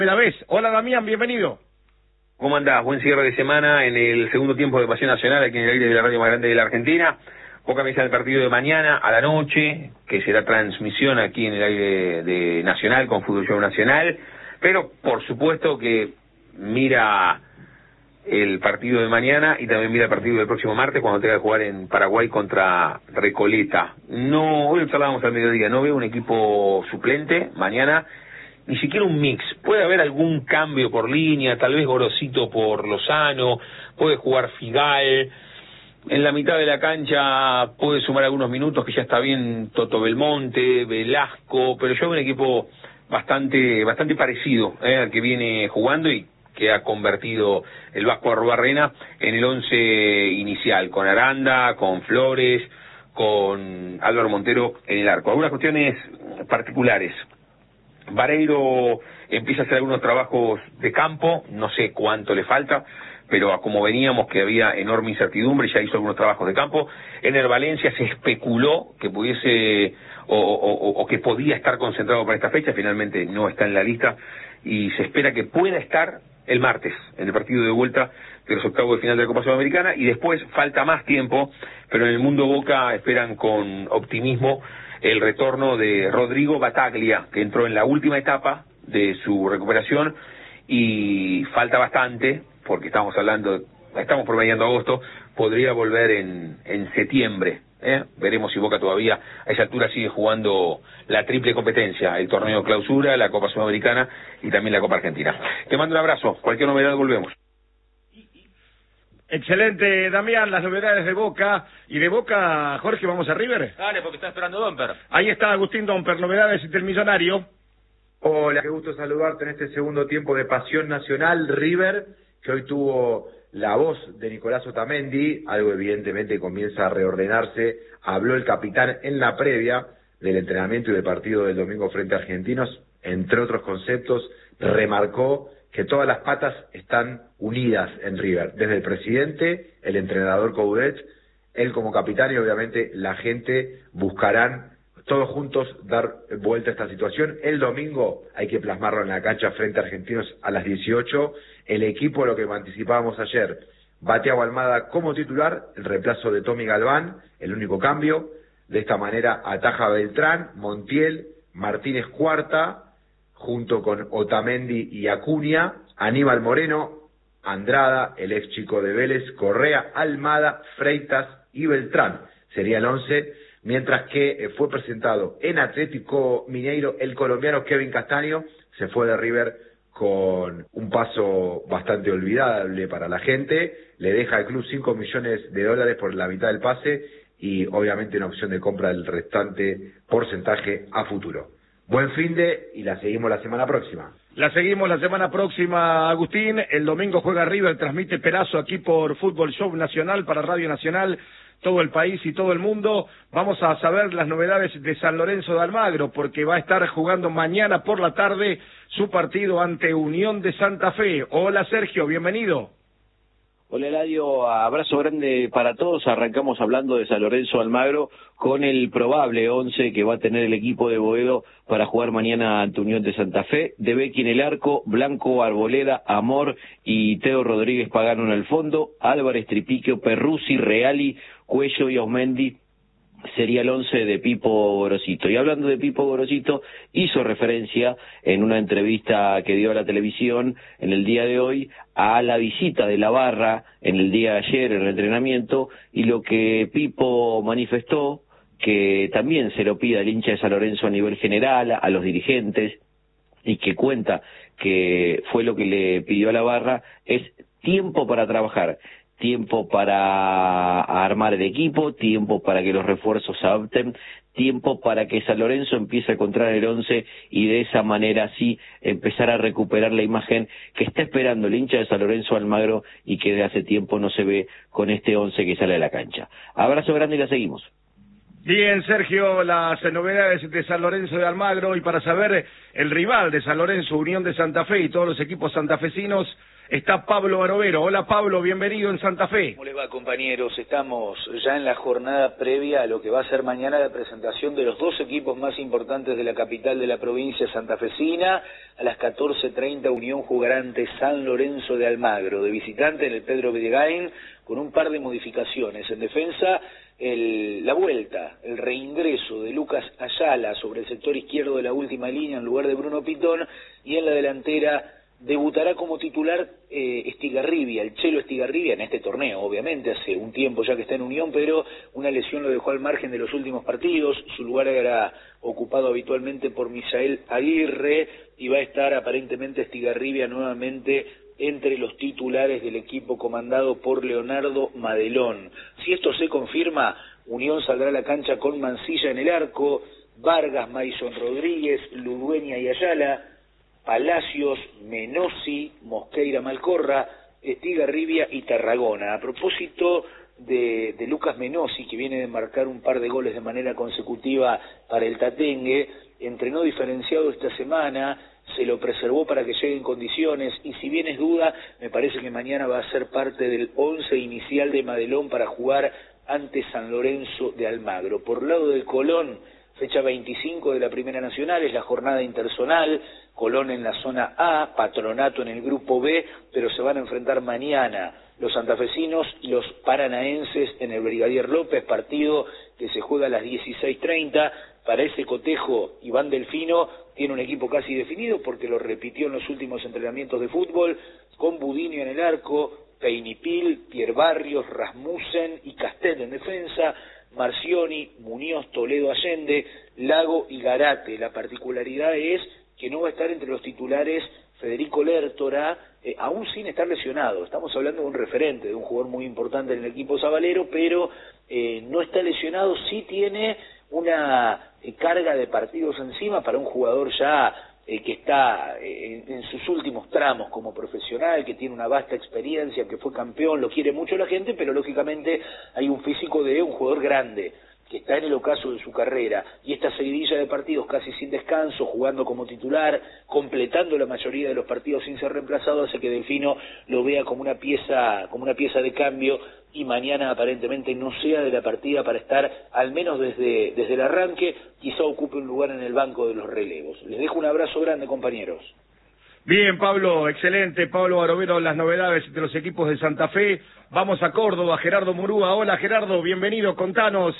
Primera vez. Hola Damián, bienvenido. ¿Cómo andás? Buen cierre de semana en el segundo tiempo de Pasión Nacional aquí en el aire de la radio más grande de la Argentina. Poca mesa del partido de mañana a la noche, que será transmisión aquí en el aire de Nacional con Fútbol Show Nacional. Pero por supuesto que mira el partido de mañana y también mira el partido del próximo martes cuando tenga que jugar en Paraguay contra Recoleta. No, hoy hablábamos al mediodía, no veo un equipo suplente mañana. Ni siquiera un mix, puede haber algún cambio por línea, tal vez Gorosito por Lozano, puede jugar Figal, en la mitad de la cancha puede sumar algunos minutos que ya está bien Toto Belmonte, Velasco, pero yo veo un equipo bastante parecido al que viene jugando y que ha convertido el Vasco Arruabarrena en el 11 inicial, con Aranda, con Flores, con Álvaro Montero en el arco. Algunas cuestiones particulares. Vareiro empieza a hacer algunos trabajos de campo, no sé cuánto le falta, pero a como veníamos que había enorme incertidumbre, ya hizo algunos trabajos de campo. Ener Valencia se especuló que pudiese o que podía estar concentrado para esta fecha, finalmente no está en la lista y se espera que pueda estar el martes en el partido de vuelta de los octavos de final de la Copa Sudamericana y después falta más tiempo, pero en el mundo Boca esperan con optimismo el retorno de Rodrigo Bataglia, que entró en la última etapa de su recuperación y falta bastante, porque estamos promediando agosto, podría volver en septiembre. Veremos si Boca todavía a esa altura sigue jugando la triple competencia, el torneo clausura, la Copa Sudamericana y también la Copa Argentina. Te mando un abrazo, cualquier novedad volvemos. Excelente, Damián, las novedades de Boca. Y de Boca, Jorge, ¿vamos a River? Dale, porque está esperando Domper. Ahí está Agustín Domper, novedades del Millonario. Hola, qué gusto saludarte en este segundo tiempo de Pasión Nacional. River, que hoy tuvo la voz de Nicolás Otamendi, algo evidentemente comienza a reordenarse. Habló el capitán en la previa del entrenamiento y del partido del domingo frente a Argentinos. Entre otros conceptos, remarcó que todas las patas están unidas en River, desde el presidente, el entrenador Coudet, él como capitán y obviamente la gente buscarán todos juntos dar vuelta a esta situación. El domingo hay que plasmarlo en la cancha frente a Argentinos a las 18. El equipo, lo que anticipábamos ayer, Thiago Almada como titular, el reemplazo de Tommy Galván, el único cambio. De esta manera ataja Beltrán, Montiel, Martínez Cuarta, junto con Otamendi y Acuña, Aníbal Moreno, Andrada, el ex chico de Vélez, Correa, Almada, Freitas y Beltrán. Sería el 11, mientras que fue presentado en Atlético Mineiro el colombiano Kevin Castaño, se fue de River con un paso bastante olvidable para la gente, le deja al club $5 millones por la mitad del pase y obviamente una opción de compra del restante porcentaje a futuro. Buen finde y la seguimos la semana próxima. La seguimos la semana próxima, Agustín. El domingo juega River, transmite Perazo aquí por Fútbol Show Nacional para Radio Nacional, todo el país y todo el mundo. Vamos a saber las novedades de San Lorenzo de Almagro, porque va a estar jugando mañana por la tarde su partido ante Unión de Santa Fe. Hola Sergio, bienvenido. Hola Eladio, abrazo grande para todos. Arrancamos hablando de San Lorenzo de Almagro con el probable 11 que va a tener el equipo de Boedo para jugar mañana ante Unión de Santa Fe. De Becchi en el arco, Blanco, Arboleda, Amor y Teo Rodríguez Pagano en el fondo, Álvarez, Tripiquio, Perruzzi, Reali, Cuello y Osmendi. Sería el 11 de Pipo Gorosito. Y hablando de Pipo Gorosito, hizo referencia en una entrevista que dio a la televisión en el día de hoy a la visita de la barra en el día de ayer en el entrenamiento, y lo que Pipo manifestó, que también se lo pide al hincha de San Lorenzo a nivel general, a los dirigentes, y que cuenta que fue lo que le pidió a la barra, es tiempo para trabajar. Tiempo para armar el equipo, tiempo para que los refuerzos se adapten, tiempo para que San Lorenzo empiece a encontrar el 11 y de esa manera sí empezar a recuperar la imagen que está esperando el hincha de San Lorenzo Almagro y que de hace tiempo no se ve con este 11 que sale a la cancha. Abrazo grande y la seguimos. Bien, Sergio, las novedades de San Lorenzo de Almagro, y para saber el rival de San Lorenzo, Unión de Santa Fe, y todos los equipos santafesinos, está Pablo Barovero. Hola Pablo, bienvenido en Santa Fe. ¿Cómo les va, compañeros? Estamos ya en la jornada previa a lo que va a ser mañana la presentación de los dos equipos más importantes de la capital de la provincia santafesina. A las 14:30 Unión jugará ante San Lorenzo de Almagro, de visitante en el Pedro Villegain, con un par de modificaciones. En defensa, la vuelta, el reingreso de Lucas Ayala sobre el sector izquierdo de la última línea en lugar de Bruno Pitón, y en la delantera debutará como titular Estigarribia, el Chelo Estigarribia, en este torneo, obviamente, hace un tiempo ya que está en Unión, pero una lesión lo dejó al margen de los últimos partidos. Su lugar era ocupado habitualmente por Misael Aguirre, y va a estar aparentemente Estigarribia nuevamente entre los titulares del equipo comandado por Leonardo Madelón. Si esto se confirma, Unión saldrá a la cancha con Mancilla en el arco, Vargas, Maison Rodríguez, Ludueña y Ayala, Palacios, Menossi, Mosqueira, Malcorra, Estigarribia y Tarragona. A propósito de Lucas Menossi, que viene de marcar un par de goles de manera consecutiva para el Tatengue, entrenó diferenciado esta semana, se lo preservó para que llegue en condiciones, y si bien es duda, me parece que mañana va a ser parte del 11 inicial de Madelón para jugar ante San Lorenzo de Almagro. Por lado del Colón, fecha 25 de la Primera Nacional, es la jornada interzonal, Colón en la zona A, Patronato en el grupo B, pero se van a enfrentar mañana los santafesinos y los paranaenses en el Brigadier López, partido que se juega a las 16:30. Para ese cotejo, Iván Delfino tiene un equipo casi definido porque lo repitió en los últimos entrenamientos de fútbol, con Budinio en el arco, Peinipil, Pierre Barrios, Rasmussen y Castel en defensa, Marcioni, Muñoz, Toledo, Allende, Lago y Garate. La particularidad es que no va a estar entre los titulares Federico Lertora, aún sin estar lesionado. Estamos hablando de un referente, de un jugador muy importante en el equipo sabalero, pero no está lesionado. Sí tiene una carga de partidos encima para un jugador ya que está en sus últimos tramos como profesional, que tiene una vasta experiencia, que fue campeón, lo quiere mucho la gente, pero lógicamente hay un físico de un jugador grande, que está en el ocaso de su carrera, y esta seguidilla de partidos casi sin descanso, jugando como titular, completando la mayoría de los partidos sin ser reemplazado, hace que Delfino lo vea como una pieza de cambio, y mañana aparentemente no sea de la partida para estar, al menos desde el arranque, quizá ocupe un lugar en el banco de los relevos. Les dejo un abrazo grande, compañeros. Bien, Pablo, excelente. Pablo Barovero, las novedades de los equipos de Santa Fe. Vamos a Córdoba, Gerardo Murúa. Hola Gerardo, bienvenido. Contanos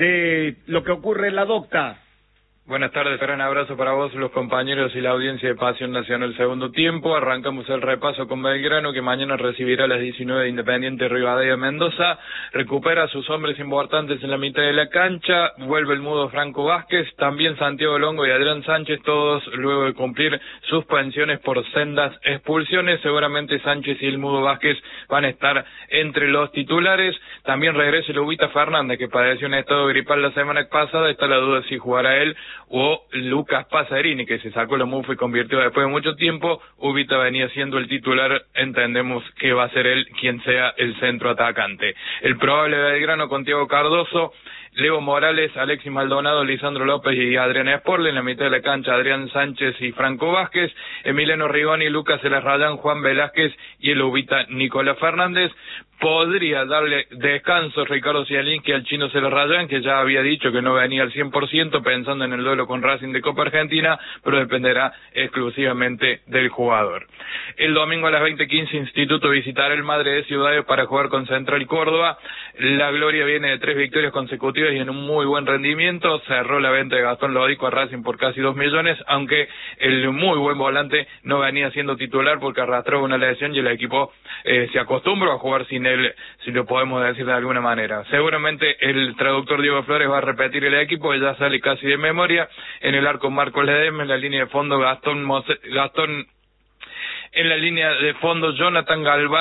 de lo que ocurre en la Docta. Buenas tardes, gran abrazo para vos, los compañeros y la audiencia de Pasión Nacional segundo tiempo. Arrancamos el repaso con Belgrano, que mañana recibirá a las 19 de Independiente Rivadavia Mendoza. Recupera a sus hombres importantes en la mitad de la cancha. Vuelve el mudo Franco Vázquez, también Santiago Longo y Adrián Sánchez, todos luego de cumplir suspensiones por sendas expulsiones. Seguramente Sánchez y el mudo Vázquez van a estar entre los titulares. También regresa el Ubita Fernández, que padeció un estado gripal la semana pasada. Está la duda si jugará él o Lucas Pasarini, que se sacó la mufa y convirtió después de mucho tiempo. Ubita venía siendo el titular, entendemos que va a ser él quien sea el centro atacante. El probable Belgrano con Thiago Cardoso, Leo Morales, Alexis Maldonado, Lisandro López y Adrián Sporle. En la mitad de la cancha, Adrián Sánchez y Franco Vázquez, Emiliano Rigoni, Lucas Elarrayán, Juan Velázquez y el Ubita Nicolás Fernández. Podría darle descanso Ricardo Zielinski al chino Elarrayán, que ya había dicho que no venía al 100% pensando en el duelo con Racing de Copa Argentina, pero dependerá exclusivamente del jugador. El domingo a las 20:15 Instituto visitará el Madre de Ciudades para jugar con Central Córdoba. La gloria viene de 3 victorias consecutivas y en un muy buen rendimiento. Cerró la venta de Gastón Lodico a Racing por casi 2 millones, aunque el muy buen volante no venía siendo titular porque arrastró una lesión y el equipo se acostumbró a jugar sin él, si lo podemos decir de alguna manera. Seguramente el traductor Diego Flores va a repetir el equipo, ya sale casi de memoria. En el arco Marcos Ledesma, en la línea de fondo Gastón en la línea de fondo Jonathan Galván,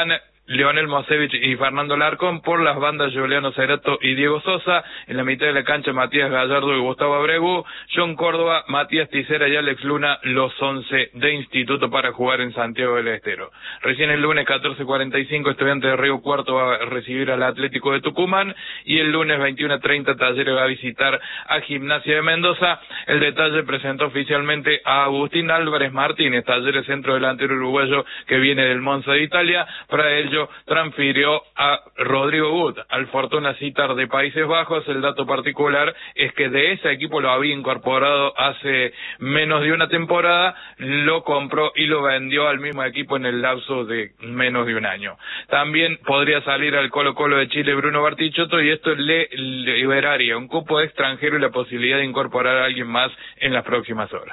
Leonel Mosevich y Fernando Larcón, por las bandas Juliano Cerato y Diego Sosa, en la mitad de la cancha Matías Gallardo y Gustavo Abregu, John Córdoba, Matías Ticera y Alex Luna, los 11 de Instituto para jugar en Santiago del Estero. Recién el lunes 14:45 Estudiantes de Río Cuarto va a recibir al Atlético de Tucumán, y el lunes 21:30 Talleres va a visitar a Gimnasia de Mendoza. El detalle presentó oficialmente a Agustín Álvarez Martínez, Talleres centro delantero uruguayo que viene del Monza de Italia. Para ello transfirió a Rodrigo Gut al Fortuna Sittard de Países Bajos. El dato particular es que de ese equipo lo había incorporado hace menos de una temporada, lo compró y lo vendió al mismo equipo en el lapso de menos de un año. También podría salir al Colo-Colo de Chile Bruno Bartichotto, y esto le liberaría un cupo de extranjero y la posibilidad de incorporar a alguien más en las próximas horas.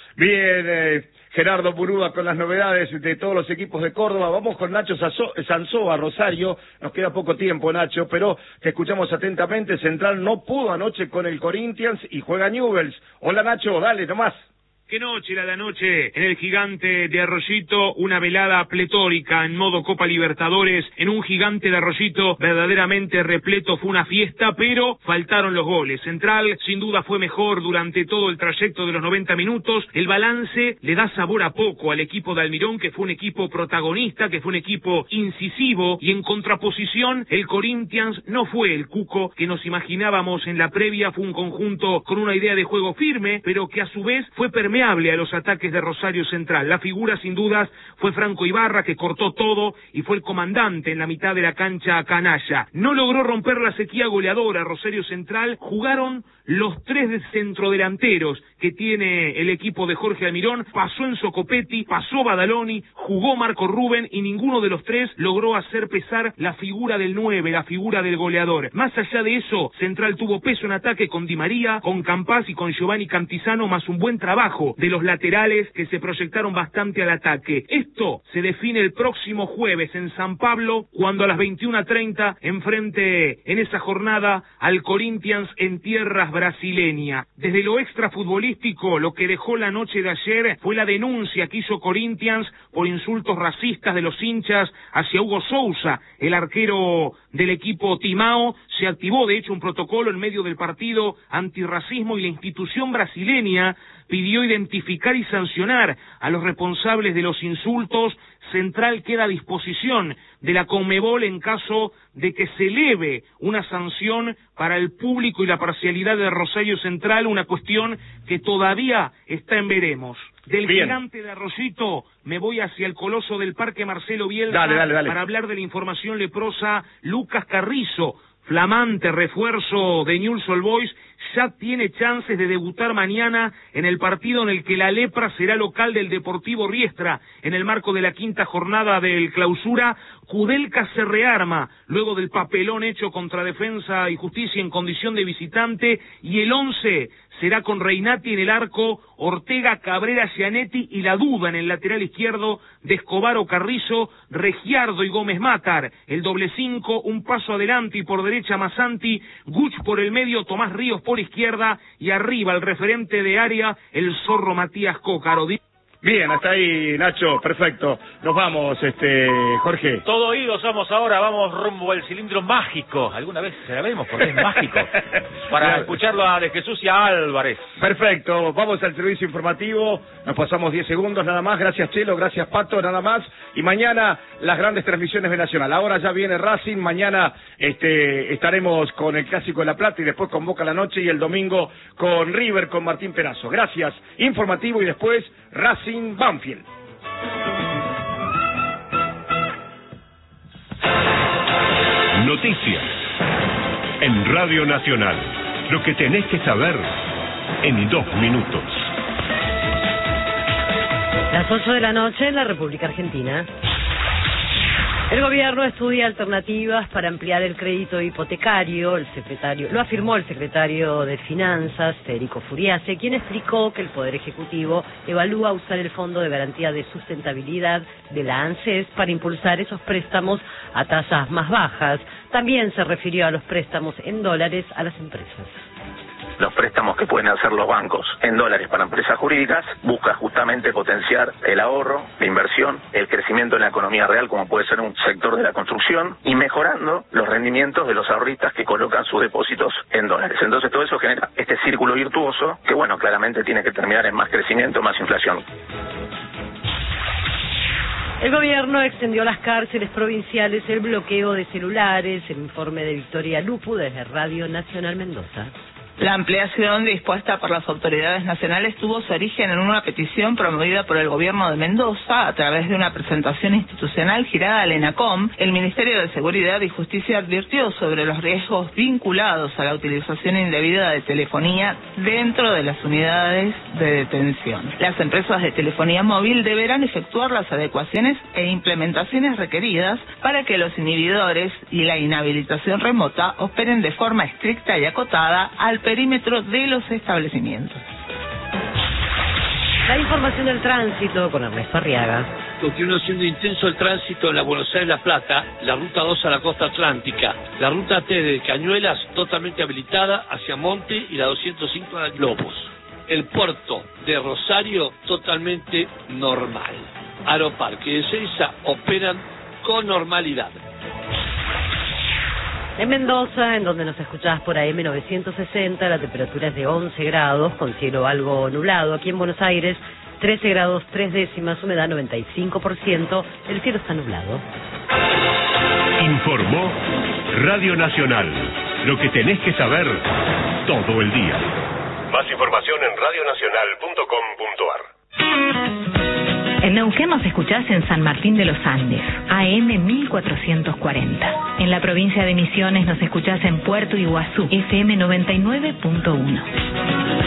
Bien, Gerardo Burúa con las novedades de todos los equipos de Córdoba. Vamos con Nacho Sanzoa, Rosario. Nos queda poco tiempo, Nacho, pero te escuchamos atentamente. Central no pudo anoche con el Corinthians y juega Newell's. Hola, Nacho, dale, nomás. Qué noche la de anoche en el Gigante de Arroyito, una velada pletórica en modo Copa Libertadores, en un Gigante de Arroyito verdaderamente repleto. Fue una fiesta, pero faltaron los goles. Central sin duda fue mejor durante todo el trayecto de los 90 minutos. El balance le da sabor a poco al equipo de Almirón, que fue un equipo protagonista, que fue un equipo incisivo, y en contraposición el Corinthians no fue el Cuco que nos imaginábamos en la previa. Fue un conjunto con una idea de juego firme, pero que a su vez fue permeable a los ataques de Rosario Central. La figura sin dudas fue Franco Ibarra, que cortó todo y fue el comandante en la mitad de la cancha canalla. No logró romper la sequía goleadora Rosario Central. Jugaron los 3 centrodelanteros que tiene el equipo de Jorge Almirón. Pasó Enzo Copetti, pasó Badaloni, jugó Marco Rubén, y ninguno de los 3 logró hacer pesar la figura del 9, la figura del goleador. Más allá de eso, Central tuvo peso en ataque con Di María, con Campás y con Giovanni Cantizano, más un buen trabajo de los laterales que se proyectaron bastante al ataque. Esto se define el próximo jueves en San Pablo, cuando a las 21:30 enfrente en esa jornada al Corinthians en tierras brasileñas. Desde lo extrafutbolístico, lo que dejó la noche de ayer fue la denuncia que hizo Corinthians por insultos racistas de los hinchas hacia Hugo Sousa, el arquero del equipo Timao. Se activó de hecho un protocolo en medio del partido antirracismo, y la institución brasileña pidió identificar y sancionar a los responsables de los insultos. Central queda a disposición de la Conmebol en caso de que se eleve una sanción para el público y la parcialidad de Rosario Central, una cuestión que todavía está en veremos. Del Gigante de Arroyito me voy hacia el Coloso del Parque Marcelo Bielsa dale. para hablar de la información leprosa. Lucas Carrizo, flamante refuerzo de Newell's Old Boys, ya tiene chances de debutar mañana en el partido en el que la Lepra será local del Deportivo Riestra en el marco de la 5ª jornada del Clausura. Kudelka se rearma luego del papelón hecho contra Defensa y Justicia en condición de visitante, y el 11 será con Reinati en el arco, Ortega, Cabrera, Gianetti, y la duda en el lateral izquierdo de Escobar o Carrizo, Regiardo y Gómez Matar. El doble 5, un paso adelante y por derecha Masanti, Guch por el medio, Tomás Ríos por izquierda, y arriba el referente de área, el zorro Matías Cócaro. Bien, hasta ahí, Nacho, perfecto. Nos vamos, Jorge. Todo oídos somos ahora, vamos rumbo al cilindro mágico. Alguna vez sabemos por qué es mágico. Para escucharlo a De Jesús y a Álvarez. Perfecto, vamos al servicio informativo. Nos pasamos 10 segundos nada más. Gracias, Chelo, gracias, Pato, nada más. Y mañana las grandes transmisiones de Nacional. Ahora ya viene Racing, mañana estaremos con el Clásico de La Plata y después con Boca la noche, y el domingo con River, con Martín Perazo. Gracias, informativo, y después Racing Banfield. Noticias en Radio Nacional. Lo que tenés que saber en 2 minutos. Las 8 de la noche en la República Argentina. El gobierno estudia alternativas para ampliar el crédito hipotecario. Lo afirmó el secretario de Finanzas, Federico Furiase, quien explicó que el Poder Ejecutivo evalúa usar el Fondo de Garantía de Sustentabilidad de la ANSES para impulsar esos préstamos a tasas más bajas. También se refirió a los préstamos en dólares a las empresas. los préstamos que pueden hacer los bancos en dólares para empresas jurídicas, busca justamente potenciar el ahorro, la inversión, el crecimiento en la economía real, como puede ser un sector de la construcción, y mejorando los rendimientos de los ahorristas que colocan sus depósitos en dólares. Entonces todo eso genera este círculo virtuoso que, bueno, claramente tiene que terminar en más crecimiento, más inflación. El gobierno extendió a las cárceles provinciales el bloqueo de celulares. El informe de Victoria Lupu desde Radio Nacional Mendoza. La ampliación dispuesta por las autoridades nacionales tuvo su origen en una petición promovida por el gobierno de Mendoza a través de una presentación institucional girada al ENACOM. El Ministerio de Seguridad y Justicia advirtió sobre los riesgos vinculados a la utilización indebida de telefonía dentro de las unidades de detención. Las empresas de telefonía móvil deberán efectuar las adecuaciones e implementaciones requeridas para que los inhibidores y la inhabilitación remota operen de forma estricta y acotada al perímetro de los establecimientos. La información del tránsito con Ernesto Arriaga. Continúa siendo intenso el tránsito en la Buenos Aires-La Plata, la ruta 2 a la costa atlántica, la ruta T de Cañuelas totalmente habilitada hacia Monte y la 205 a Lobos. El puerto de Rosario totalmente normal. Aeroparque y Ezeiza operan con normalidad. En Mendoza, en donde nos escuchás por AM 960, la temperatura es de 11 grados, con cielo algo nublado. Aquí en Buenos Aires, 13 grados 3 décimas, humedad 95%, el cielo está nublado. Informó Radio Nacional, lo que tenés que saber todo el día. Más información en radionacional.com.ar. En Neuquén nos escuchás en San Martín de los Andes, AM 1440. En la provincia de Misiones nos escuchás en Puerto Iguazú, FM 99.1.